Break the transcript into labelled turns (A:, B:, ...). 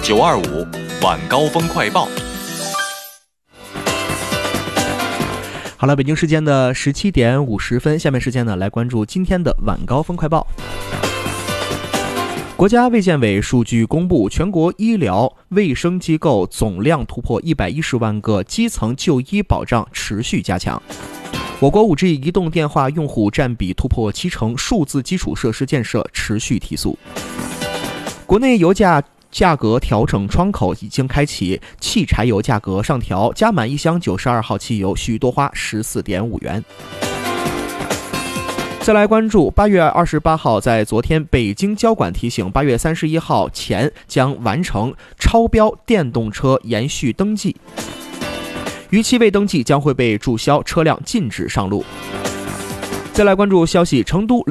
A: 925晚高峰快报。
B: 好了，北京时间的17点50分，下面时间呢来关注今天的晚高峰快报。国家卫健委数据公布，全国医疗卫生机构总量突破110万个，基层就医保障持续加强。我国 5G 移动电话用户占比突破70%，数字基础设施建设持续提速。国内油价格调整窗口已经开启，汽柴油价格上调，加满1箱92号汽油需多花14.5元。再来关注8月28号，在昨天，北京交管提醒8月31号前将完成超标电动车延续登记，逾期未登记将会被注销，车辆禁止上路。再来关注消息，成都